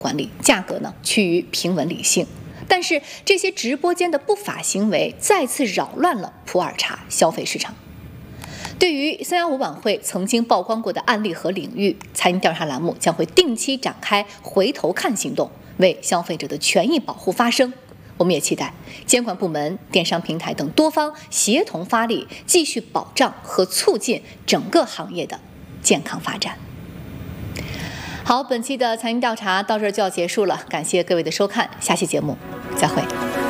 管理，价格呢趋于平稳理性。但是这些直播间的不法行为再次扰乱了普洱茶消费市场。对于315晚会曾经曝光过的案例和领域，财经调查栏目将会定期展开回头看行动，为消费者的权益保护发声。我们也期待监管部门、电商平台等多方协同发力，继续保障和促进整个行业的健康发展。好，本期的财经调查到这儿就要结束了，感谢各位的收看，下期节目再会。